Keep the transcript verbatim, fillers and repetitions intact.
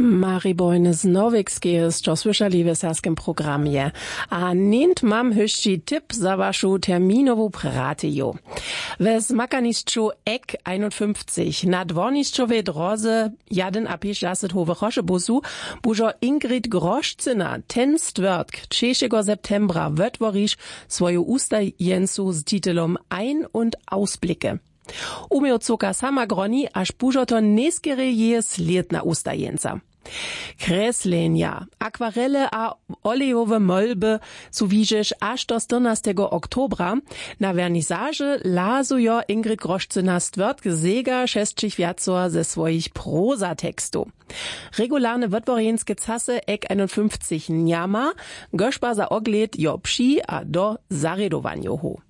Maribojne Znowickie to słyszeli w serskim programie. A nint mam hyszci tip za waszu terminową pratiju. We smakaniszczu E K einundfünfzig na dworniszczowej drodze jeden a pięć howe Roschebusu bużo Ingrid Groszcyna ten stwörtk trzeciego septembra wötvorisz swoju ustajencu z titelom Ein- und Ausblicke. Umio coka sama groni, aż bużo to neskere je slied na ustajenca. Kreslenia, akwarele a olejowe molby suwiżesz aż do czternastego oktobra na wernisaże lazujo Ingrid Groszcyna stwörtk sega šestčich wiacor ze swoich prozatekstu. Regularne wotworjenskie casy E K einundfünfzig njama, goszpa za ogled jo psi a do zaredowanjohu.